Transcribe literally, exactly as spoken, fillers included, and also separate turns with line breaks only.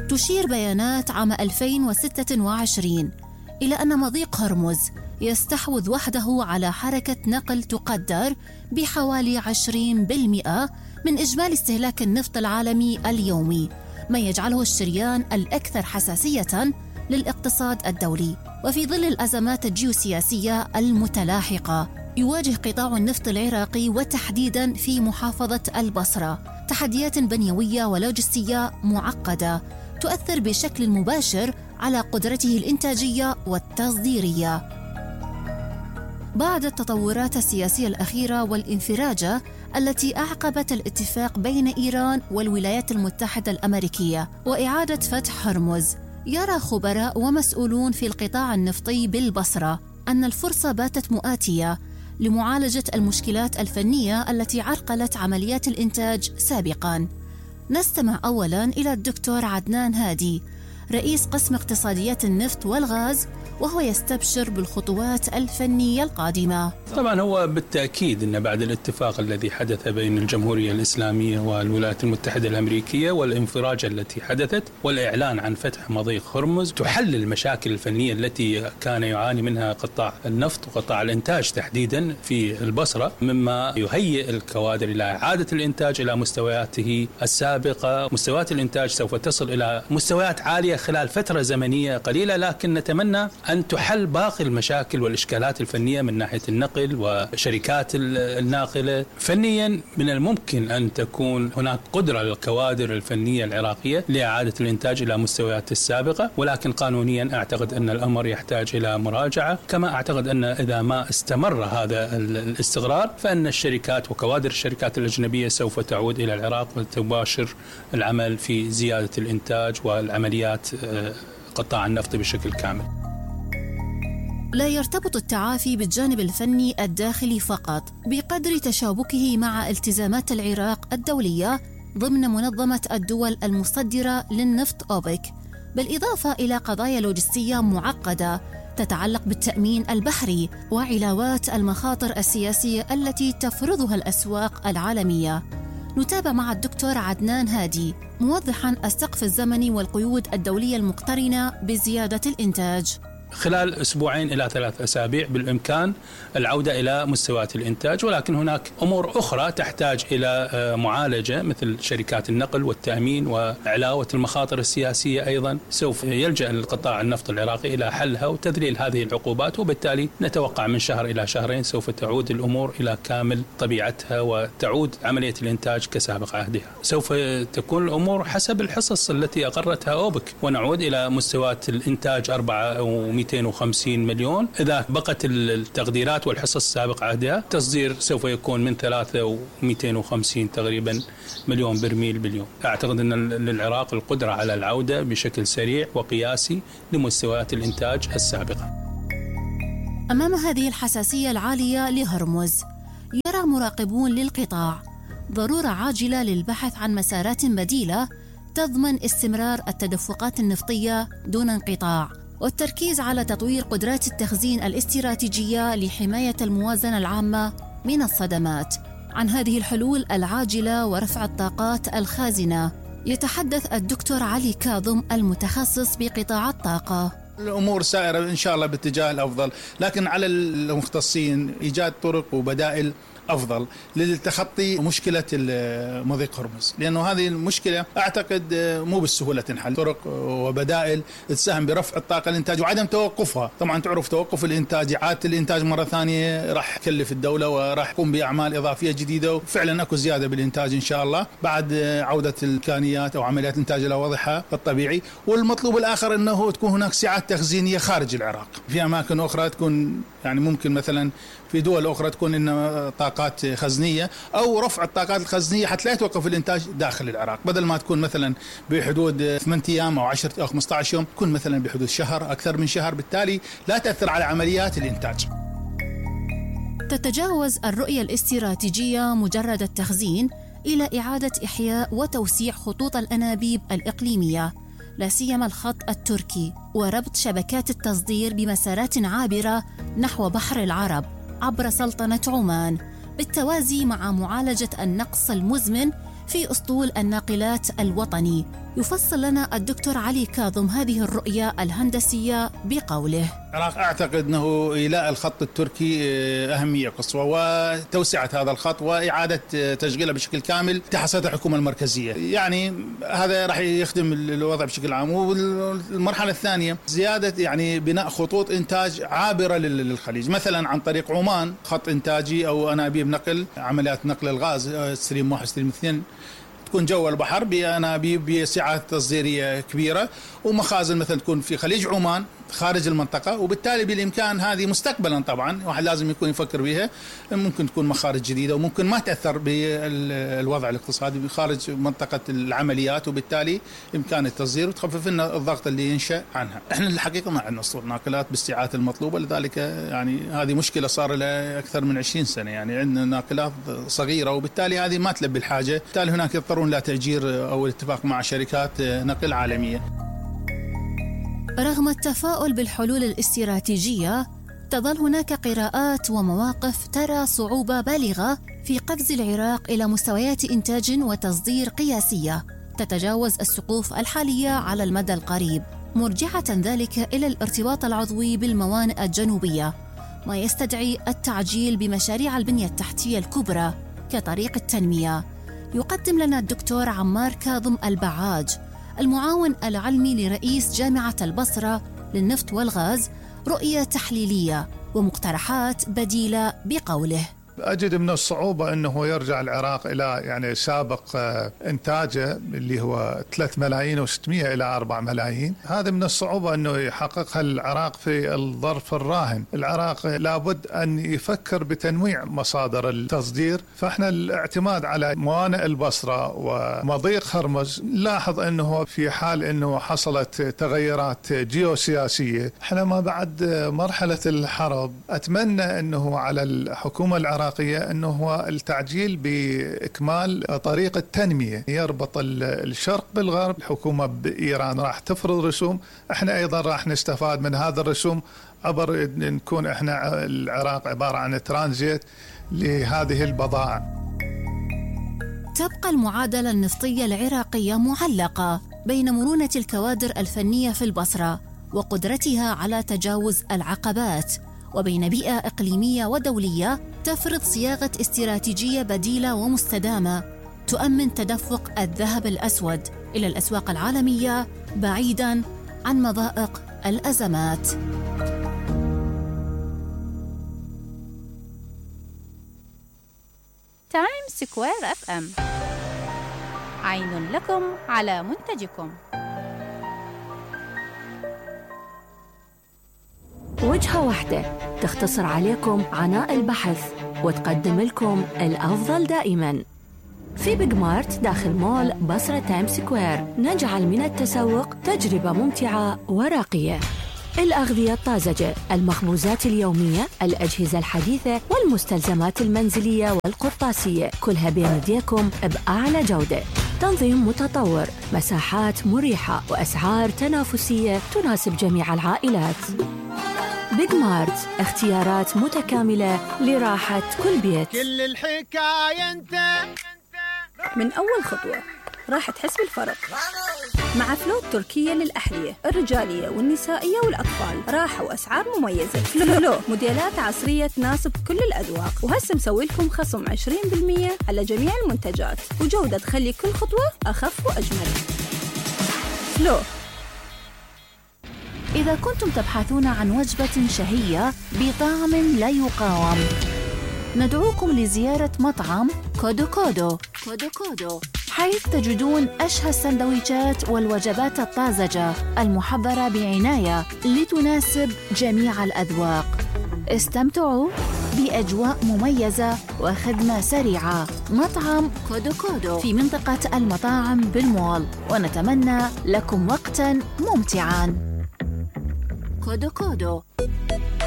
تشير بيانات عام ألفين وستة وعشرين إلى أن مضيق هرمز يستحوذ وحده على حركة نقل تقدر بحوالي عشرين بالمئة من إجمالي استهلاك النفط العالمي اليومي، ما يجعله الشريان الأكثر حساسية للاقتصاد الدولي. وفي ظل الأزمات الجيوسياسية المتلاحقة، يواجه قطاع النفط العراقي وتحديداً في محافظة البصرة تحديات بنيوية ولوجستية معقدة تؤثر بشكل مباشر على قدرته الإنتاجية والتصديرية. بعد التطورات السياسية الأخيرة والانفراجة التي أعقبت الاتفاق بين إيران والولايات المتحدة الأمريكية وإعادة فتح هرمز، يرى خبراء ومسؤولون في القطاع النفطي بالبصرة أن الفرصة باتت مؤاتية لمعالجة المشكلات الفنية التي عرقلت عمليات الإنتاج سابقاً. نستمع أولاً إلى الدكتور عدنان هادي، رئيس قسم اقتصاديات النفط والغاز، وهو يستبشر بالخطوات الفنية القادمة.
طبعا هو بالتأكيد أن بعد الاتفاق الذي حدث بين الجمهورية الإسلامية والولايات المتحدة الأمريكية والانفراجة التي حدثت والإعلان عن فتح مضيق هرمز تحل المشاكل الفنية التي كان يعاني منها قطاع النفط وقطاع الإنتاج تحديدا في البصرة، مما يهيئ الكوادر إلى إعادة الإنتاج إلى مستوياته السابقة. مستويات الإنتاج سوف تصل إلى مستويات عالية خلال فترة زمنية قليلة، لكن نتمنى أن تحل باقي المشاكل والإشكالات الفنية من ناحية النقل وشركات الناقلة. فنيا من الممكن أن تكون هناك قدرة للكوادر الفنية العراقية لإعادة الإنتاج إلى مستويات السابقة، ولكن قانونيا أعتقد أن الأمر يحتاج إلى مراجعة. كما أعتقد أن إذا ما استمر هذا الاستقرار فإن الشركات وكوادر الشركات الأجنبية سوف تعود إلى العراق وتباشر العمل في زيادة الإنتاج والعمليات قطاع النفط بشكل كامل.
لا يرتبط التعافي بالجانب الفني الداخلي فقط بقدر تشابكه مع التزامات العراق الدولية ضمن منظمة الدول المصدرة للنفط أوبك، بالإضافة إلى قضايا لوجستية معقدة تتعلق بالتأمين البحري وعلاوات المخاطر السياسية التي تفرضها الأسواق العالمية. نتابع مع الدكتور عدنان هادي موضحاً السقف الزمني والقيود الدولية المقترنة بزيادة الإنتاج.
خلال أسبوعين إلى ثلاث أسابيع بالإمكان العودة إلى مستويات الإنتاج، ولكن هناك أمور أخرى تحتاج إلى معالجة مثل شركات النقل والتأمين وعلاوة المخاطر السياسية. أيضا سوف يلجأ القطاع النفط العراقي إلى حلها وتذليل هذه العقوبات، وبالتالي نتوقع من شهر إلى شهرين سوف تعود الأمور إلى كامل طبيعتها وتعود عملية الإنتاج كسابق عهدها. سوف تكون الأمور حسب الحصص التي أقرتها أوبك ونعود إلى مستويات الإنتاج أربعة ومئتين وخمسين مليون. إذا بقت التقديرات والحصص السابق عهدها التصدير سوف يكون من ثلاثة ومئتين وخمسين تقريبا مليون برميل باليوم. أعتقد أن للعراق القدرة على العودة بشكل سريع وقياسي لمستويات الإنتاج السابقة.
أمام هذه الحساسية العالية لهرمز، يرى مراقبون للقطاع ضرورة عاجلة للبحث عن مسارات بديلة تضمن استمرار التدفقات النفطية دون انقطاع، والتركيز على تطوير قدرات التخزين الاستراتيجية لحماية الموازنة العامة من الصدمات. عن هذه الحلول العاجلة ورفع الطاقات الخازنة يتحدث الدكتور علي كاظم المتخصص بقطاع الطاقة.
الأمور سائرة إن شاء الله باتجاه الأفضل، لكن على المختصين إيجاد طرق وبدائل أفضل للتخطي مشكلة مضيق هرمز، لأنه هذه المشكلة أعتقد مو بالسهولة تنحل. طرق وبدائل تساهم برفع الطاقة الإنتاج وعدم توقفها. طبعا تعرف توقف الإنتاج إعادة الإنتاج مرة ثانية راح يكلف الدولة وراح يقوم بأعمال إضافية جديدة، وفعلا أكو زيادة بالإنتاج إن شاء الله بعد عودة الإمكانيات أو عمليات الإنتاج إلى وضعها الطبيعي. والمطلوب الآخر أنه تكون هناك سعات تخزينية خارج العراق في أماكن أخرى، تكون يعني ممكن مثلا في دول أخرى تكون إنما طاقات خزنية أو رفع الطاقات الخزنية حتى لا يتوقف الإنتاج داخل العراق، بدل ما تكون مثلا بحدود ثمانية أيام أو عشرة أو خمسة عشر يوم تكون مثلا بحدود شهر أكثر من شهر، بالتالي لا تأثر على عمليات الإنتاج.
تتجاوز الرؤية الاستراتيجية مجرد التخزين إلى إعادة إحياء وتوسيع خطوط الأنابيب الإقليمية، لا سيما الخط التركي، وربط شبكات التصدير بمسارات عابرة نحو بحر العرب عبر سلطنة عمان، بالتوازي مع معالجة النقص المزمن في أسطول الناقلات الوطني يفصل لنا الدكتور علي كاظم هذه الرؤية الهندسية بقوله:
العراق أعتقد أنه إيلاء الخط التركي أهمية قصوى، وتوسعة هذا الخط وإعادة تشغيله بشكل كامل تحت سيطرة الحكومة المركزية، يعني هذا راح يخدم الوضع بشكل عام. والمرحلة الثانية زيادة يعني بناء خطوط إنتاج عابرة للخليج، مثلا عن طريق عمان خط إنتاجي أو أنابيب نقل، عمليات نقل الغاز ستريم واحد ستريم اثنين تكون جو البحر بأنابيب بسعات تصديرية كبيرة، ومخازن مثلا تكون في خليج عمان خارج المنطقة، وبالتالي بالإمكان هذه مستقبلا طبعا واحد لازم يكون يفكر بها، ممكن تكون مخارج جديدة وممكن ما تأثر بالوضع الاقتصادي خارج منطقة العمليات، وبالتالي إمكان التصدير وتخفف لنا الضغط اللي ينشأ عنها. احنا الحقيقة ما عندنا اسطول ناقلات بالسعات المطلوبة، لذلك يعني هذه مشكلة صار لها أكثر من عشرين سنة، يعني عندنا ناقلات صغيرة وبالتالي هذه ما تلبي الحاجة، بالتالي هناك يضطرون إلى تأجير أو الاتفاق مع شركات نقل عالمية.
رغم التفاؤل بالحلول الاستراتيجية، تظل هناك قراءات ومواقف ترى صعوبة بالغة في قفز العراق إلى مستويات إنتاج وتصدير قياسية تتجاوز السقوف الحالية على المدى القريب، مرجعة ذلك إلى الارتباط العضوي بالموانئ الجنوبية، ما يستدعي التعجيل بمشاريع البنية التحتية الكبرى كطريق التنمية. يقدم لنا الدكتور عمار كاظم البعاج، المعاون العلمي لرئيس جامعة البصرة للنفط والغاز، رؤية تحليلية ومقترحات بديلة بقوله:
أجد من الصعوبة أنه يرجع العراق إلى يعني سابق إنتاجه اللي هو ثلاثة ملايين وستمائة إلى أربعة ملايين. هذا من الصعوبة أنه يحققها العراق في الظرف الراهن. العراق لابد أن يفكر بتنويع مصادر التصدير، فإحنا الاعتماد على موانئ البصرة ومضيق هرمز نلاحظ أنه في حال أنه حصلت تغيرات جيوسياسية، إحنا ما بعد مرحلة الحرب أتمنى أنه على الحكومة العراقية أنه هو التعجيل بإكمال طريق التنمية يربط الشرق بالغرب. الحكومة بإيران راح تفرض رسوم، احنا أيضا راح نستفاد من هذا الرسوم عبر نكون احنا العراق عبارة عن ترانزيت لهذه البضائع.
تبقى المعادلة النفطية العراقية معلقة بين مرونة الكوادر الفنية في البصرة وقدرتها على تجاوز العقبات، وبين بيئة إقليمية ودولية تفرض صياغة استراتيجية بديلة ومستدامة تؤمن تدفق الذهب الأسود إلى الأسواق العالمية بعيداً عن مضائق الأزمات.
تايم سكوير اف ام، عين لكم على منتجكم.
وجهة واحدة تختصر عليكم عناء البحث وتقدم لكم الأفضل دائماً. في بيج مارت داخل مول بصرة تايم سكوير نجعل من التسوق تجربة ممتعة وراقية. الأغذية الطازجة، المخبوزات اليومية، الأجهزة الحديثة والمستلزمات المنزلية والقرطاسية، كلها بين يديكم بأعلى جودة. تنظيم متطور، مساحات مريحة وأسعار تنافسية تناسب جميع العائلات. بيج مارت، اختيارات متكاملة لراحة كل بيت.
كل الحكاية انت
من أول خطوة راح تحس بالفرق مع فلو تركية للأحذية الرجالية والنسائية والأطفال. راحة وأسعار مميزة. فلو موديلات عصرية تناسب كل الأذواق، وهسه مسوي لكم خصم عشرين بالمئة على جميع المنتجات، وجودة تخلي كل خطوة أخف وأجمل. فلو.
إذا كنتم تبحثون عن وجبة شهية بطعم لا يقاوم، ندعوكم لزيارة مطعم كودو كودو كودو كودو، حيث تجدون أشهى السندويشات والوجبات الطازجة المحضرة بعناية لتناسب جميع الأذواق. استمتعوا بأجواء مميزة وخدمة سريعة. مطعم كودو كودو في منطقة المطاعم بالمول، ونتمنى لكم وقتاً ممتعاً. كودو كودو.